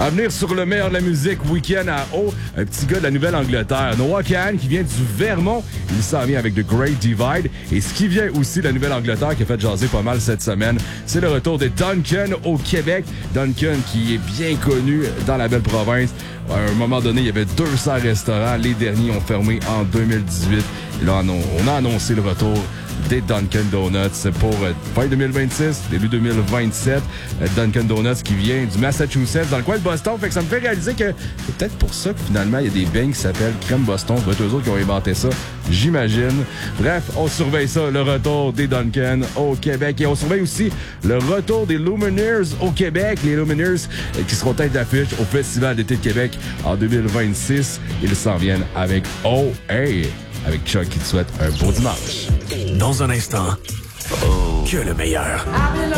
À venir sur le meilleur de la musique, Weekend à O, un petit gars de la Nouvelle-Angleterre. Noah Kahan qui vient du Vermont. Il s'en vient avec The Great Divide. Et ce qui vient aussi de la Nouvelle-Angleterre qui a fait jaser pas mal cette semaine, c'est le retour de Duncan au Québec. Duncan qui est bien connu dans la belle province. À un moment donné, il y avait 200 restaurants. Les derniers ont fermé en 2018. Et là, on a annoncé le retour des Dunkin' Donuts pour fin 2026, début 2027. Dunkin' Donuts qui vient du Massachusetts, dans le coin de Boston. Fait que ça me fait réaliser que c'est peut-être pour ça que finalement, il y a des beignes qui s'appellent Crème Boston. C'est eux autres qui ont inventé ça, j'imagine. Bref, on surveille ça, le retour des Dunkin' au Québec. Et on surveille aussi le retour des Lumineers au Québec. Les Lumineers qui seront tête d'affiche au Festival d'été de Québec en 2026. Ils s'en viennent avec Oh Hey! Avec Chuck qui te souhaite un beau dimanche. Dans un instant, que le meilleur.